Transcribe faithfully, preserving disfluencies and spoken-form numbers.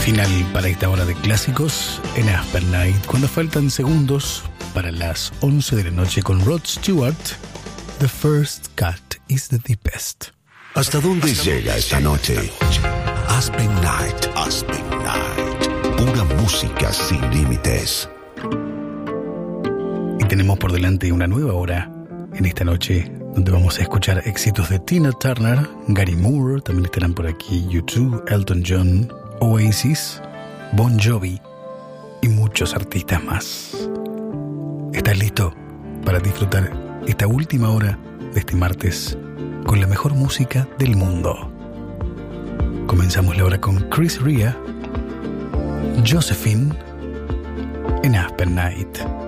Final para esta hora de clásicos en Aspen Night, cuando faltan segundos para las once de la noche con Rod Stewart. The first cut is the deepest. ¿Hasta dónde llega esta noche? Aspen Night, Aspen Night. Pura música sin límites. Y tenemos por delante una nueva hora en esta noche, donde vamos a escuchar éxitos de Tina Turner, Gary Moore, también estarán por aquí U dos, Elton John, Oasis, Bon Jovi y muchos artistas más. ¿Estás listo para disfrutar esta última hora de este martes con la mejor música del mundo? Comenzamos la hora con Chris Rea, Josephine en Aspen Night.